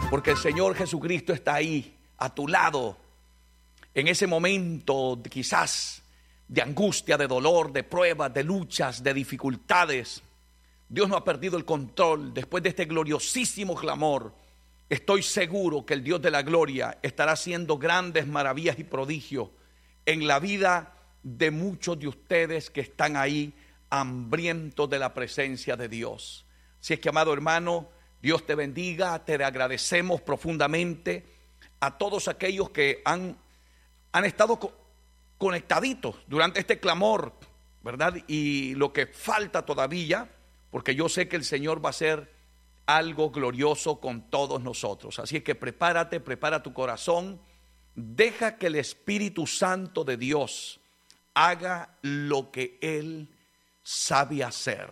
porque el Señor Jesucristo está ahí, a tu lado, en ese momento quizás de angustia, de dolor, de pruebas, de luchas, de dificultades. Dios no ha perdido el control. Después de este gloriosísimo clamor, estoy seguro que el Dios de la gloria estará haciendo grandes maravillas y prodigios en la vida de muchos de ustedes que están ahí hambrientos de la presencia de Dios. Así es que, amado hermano, Dios te bendiga. Te agradecemos profundamente a todos aquellos que han estado conectaditos durante este clamor, ¿verdad? Y lo que falta todavía, porque yo sé que el Señor va a hacer algo glorioso con todos nosotros. Así es que prepárate, prepara tu corazón, deja que el Espíritu Santo de Dios haga lo que Él sabe hacer.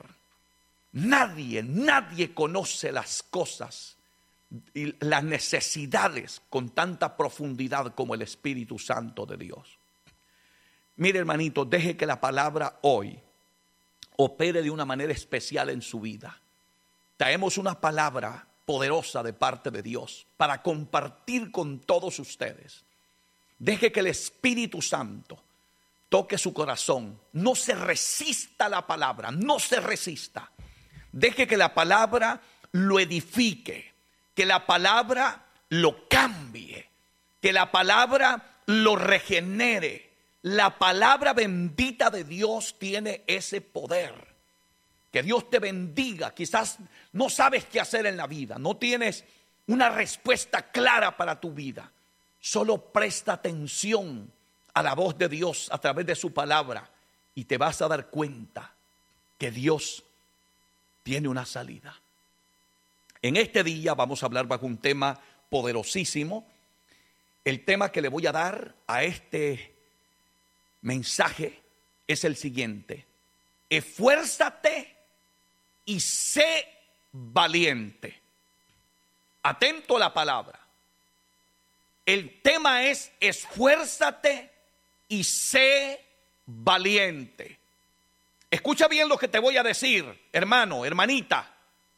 Nadie conoce las cosas y las necesidades con tanta profundidad como el Espíritu Santo de Dios. Mire, hermanito, deje que la palabra hoy opere de una manera especial en su vida. Traemos una palabra poderosa de parte de Dios para compartir con todos ustedes. Deje que el Espíritu Santo toque su corazón. No se resista a la palabra, no se resista. Deje que la palabra lo edifique, que la palabra lo cambie, que la palabra lo regenere. La palabra bendita de Dios tiene ese poder. Que Dios te bendiga. Quizás no sabes qué hacer en la vida, no tienes una respuesta clara para tu vida. Solo presta atención a la voz de Dios a través de su palabra y te vas a dar cuenta que Dios tiene una salida. En este día vamos a hablar bajo un tema poderosísimo. El tema que le voy a dar a este mensaje es el siguiente: esfuérzate y sé valiente. Atento a la palabra. El tema es esfuérzate y sé valiente. Escucha bien lo que te voy a decir, hermano, hermanita.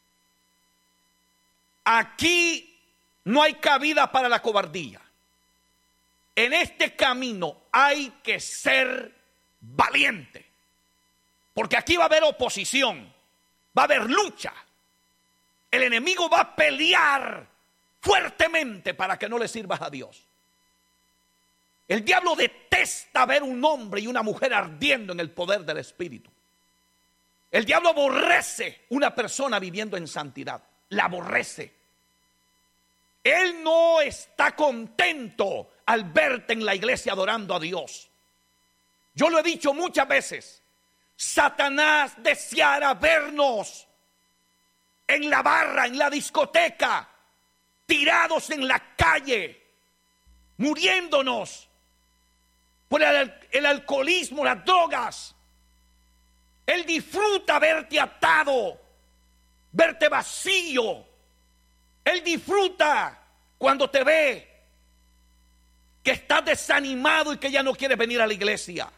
Aquí no hay cabida para la cobardía. En este camino hay que ser valiente. Porque aquí va a haber oposición, va a haber lucha. El enemigo va a pelear fuertemente para que no le sirvas a Dios. El diablo detesta ver un hombre y una mujer ardiendo en el poder del Espíritu. El diablo aborrece una persona viviendo en santidad. La aborrece. Él no está contento al verte en la iglesia adorando a Dios. Yo lo he dicho muchas veces. Satanás deseara vernos en la barra, en la discoteca, tirados en la calle, muriéndonos por el alcoholismo, las drogas. Él disfruta verte atado, verte vacío. Él disfruta cuando te ve que estás desanimado y que ya no quieres venir a la iglesia.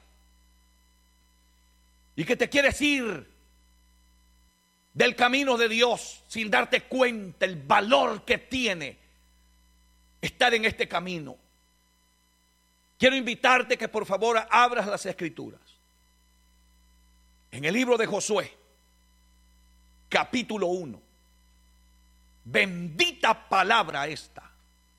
Y que te quieres ir del camino de Dios sin darte cuenta el valor que tiene estar en este camino. Quiero invitarte que por favor abras las Escrituras. En el libro de Josué, capítulo 1. Bendita palabra esta.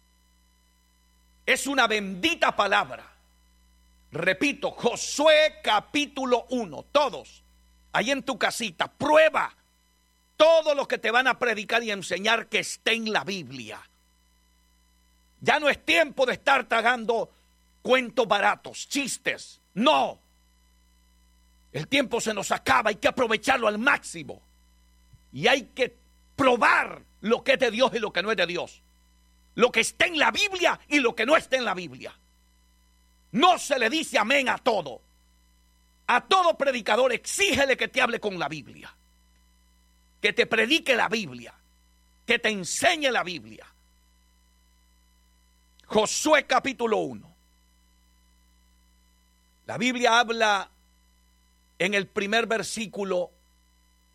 Es una bendita palabra. Repito, Josué capítulo 1. Todos, ahí en tu casita, prueba todo lo que te van a predicar y enseñar que esté en la Biblia. Ya no es tiempo de estar tragando cuentos baratos, chistes. No. El tiempo se nos acaba, hay que aprovecharlo al máximo. Y hay que probar lo que es de Dios y lo que no es de Dios. Lo que está en la Biblia y lo que no está en la Biblia. No se le dice amén a todo. A todo predicador exígele que te hable con la Biblia. Que te predique la Biblia. Que te enseñe la Biblia. Josué capítulo 1. La Biblia habla en el primer versículo